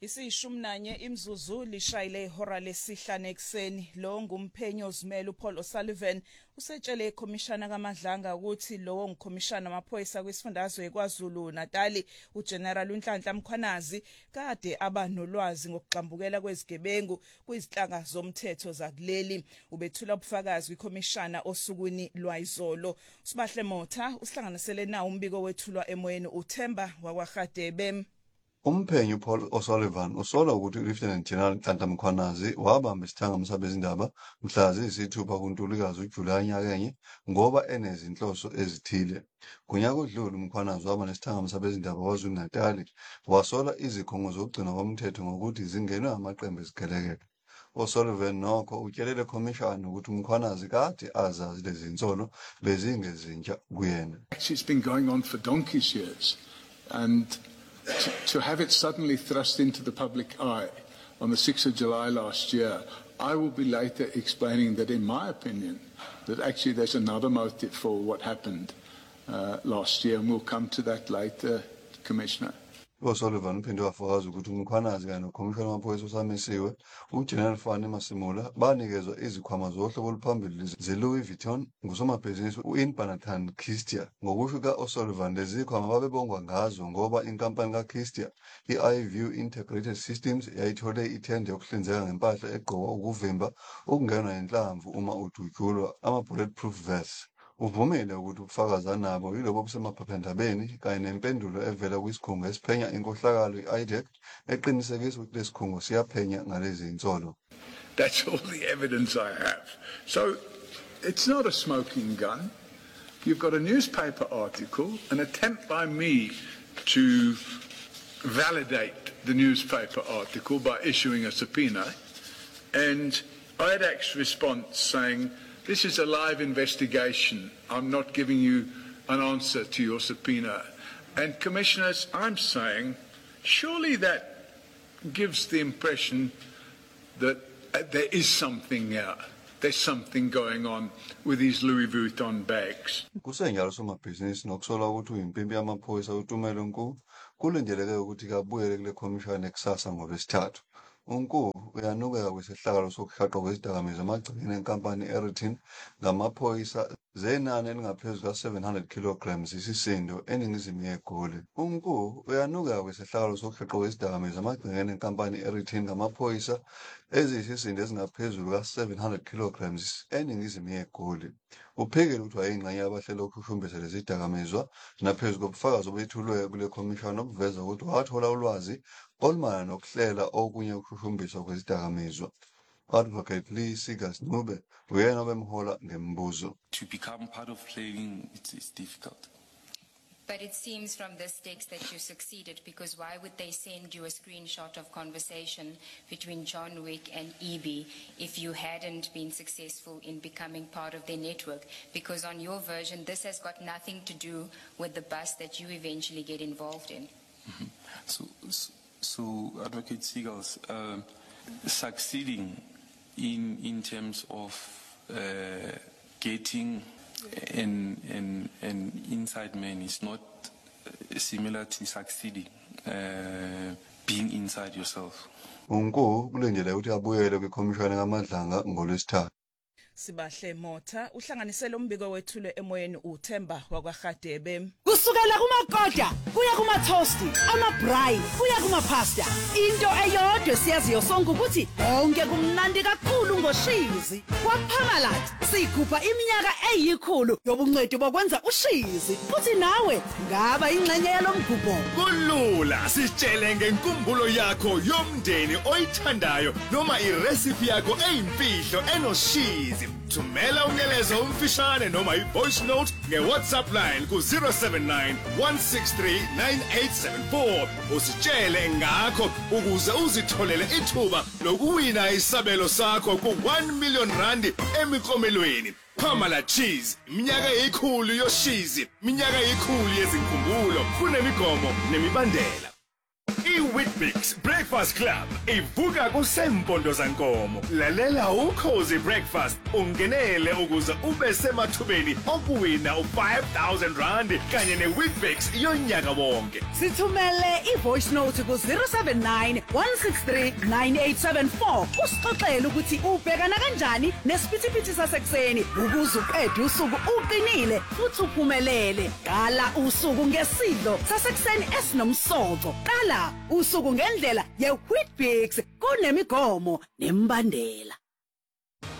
Isishumi nanye imzuzu lishayile ihora lesihlanu ekseni. Lo ngumphenyi ozimele uPaul O'Sullivan usetshele ikhomishana kaMadlanga ukuthi lowo ngukhomishana wamaphoyisa kwisifundazwe kwaZulu Natal uGeneral uNhlanhla Mkhwanazi kade abanolwazi ngokugxambukela kwezigebengu kwizinhlanga zomthetho zakuleli. Ubethula ubufakazi kwikhomishana osukwini lwayizolo. Sibahle Motha usihlanganisele nawo umbiko wethulwa emoyeni uThemba wakwaGadebe. Umphenyi uPaul O'Sullivan usola ukuthi uLieutenant General Nhlanhla Mkhwanazi wabamba isithangamisa bezindaba mhla ziyisithupha kuNtulikazi uJulayi nyakenye ngoba enezinhloso ezithile. Kunyaka odlule uMkhwanazi waba nesithangamisa bezindaba kwaZulu Natal wasola izikhungo zokugcina komthetho ngokuthi zingenwe amaqembu ezigelekele. O'Sullivan nokho utyelele khomishana ukuthi uMkhwanazi kade azazi lezi zinsolo bezingezintsha kuyena. It's been going on for donkey's years, and to have it suddenly thrust into the public eye on the 6th of July last year, I will be later explaining that, in my opinion, that actually there's another motive for what happened last year, and we'll come to that later, Commissioner. O'Sullivan uphinde wafakaza ukuthi uMkhwanazi kanye nokhomishana wamaphoyisa osamisiwe uGeneral Fani Masimula banikezwa izikhwama zohlobo oluphambili ze-Louis Vuitton ngusomabhizinisi uInbanatan Christian. Ngokusho ka-O'Sullivan, lezi zikhwama babebongwa ngazo ngoba inkampani kaChristia i-iView Integrated Systems yayithole ithenda yokuhlinzeka ngempahla egqokwa ukuvimba ukungenwa inhlamvu uma udutyulwa ama-bulletproof vests. Uvumile ukuthi ubufakazi nabo yilobo busemaphephandabeni kanye nempendulo evela kwisikhungo esiphenya inkohlakalo i-IDEC eqinisekisa ukuthi lesikhungo siyaphenya ngalezi zinsolo. That's all the evidence I have. So it's not a smoking gun. You've got a newspaper article, an attempt by me to validate the newspaper article by issuing a subpoena, and IDEC's response saying, "This is a live investigation. I'm not giving you an answer to your subpoena." And Commissioners, I'm saying, surely that gives the impression that there is something here. There's something going on with these Louis Vuitton bags. Kusenjalo somabhizinisi nokusola ukuthi uyimpimpi yamaphoyisa uTumelo Nku kulindeleke ukuthi kabuyele kule khomishana ekusasa ngoLwesithathu. Unku uyanukeka kwesehlakalo sokuhaqwa kwezidakamizwa emagcekeni enkampani Eritin ngamaphoyisa zenani elingaphezu ka-700 kilograms isisindo eningizimu yeGoli. Unku uyanukeka kwesehlakalo sokuhaqwa kwezidakamizwa emagcekeni enkampani Eritin ngamaphoyisa eziyisisindo ezingaphezulu ka-700 kilograms eningizimu yeGoli. Uphikile ukuthi wayeyingxenye yabahlela ukushushumbisa lezi zidakamizwa naphezu kobufakazi obethulwe kule khomishana obuveza ukuthi wathola ulwazi olumana nokuhlela okunye ukushushumbiswa kwezidakamizwa. Advocate Lee Sigas Nube uyena obemhola ngembuzo. To become part of playing, it's difficult. But it seems from this text that you succeeded, because why would they send you a screenshot of conversation between John Wick and EB if you hadn't been successful in becoming part of their network? Because on your version, this has got nothing to do with the bus that you eventually get involved in. Mm-hmm. So Advocate Seagulls, succeeding in terms of getting an inside man is not similar to succeeding being inside yourself. Unku kulendlela ukuthi abuyele kwikhomishana kaMadlanga ngoLwesithathu. Sibahle Motha uhlanganisele umbiko wethulwe emoyeni uThemba wakwaGadebe. Kusukela kumakoda kuya kumathosti, amabrayi kuya kumapasta. Into eyodwa siyaziyo sonke ukuthi konke kumnandi kakhulu ngoshizi. KwaPhamalat sikhupha iminyaka eyikhulu yobungcweti bokwenza ushizi. Futhi nawe ngaba ingxenye yalomgubho. Kulula sitshele ngenkumbulo yakho yomndeni oyithandayo noma irecipe yakho eyimfihlo enoshizi. Thumela umyalezo umfishane noma i-voice note nge-WhatsApp line ku-079 163 9874. Usitshele ngakho ukuze uzitholele ithuba lokuwina isabelo sakho ku-1 million rand emiklomelweni. Phamala Cheese, iminyaka eyikhulu yoshizi, iminyaka eyikhulu yezinkumbulo, kunemigomo nemibandela. I-Weet-Bix breakfast Breakfast Club ivuka kusempondo zankomo. Lalela uCozy Breakfast ungenele ukuze ube semathubeni okuwina u5,000 rand kanye neWeekBix yonyaka wonke. Sithumele ivoice note ku 079 163 9874 usixoxele ukuthi ubhekana kanjani nesiphithiphithi sasekuseni ukuze uqede usuku uqinile futhi uphumelele. Qala usuku ngesidlo sasekuseni esinomsoco. Qala usuku ngendlela yeWheatBix kunemigomo nembandela.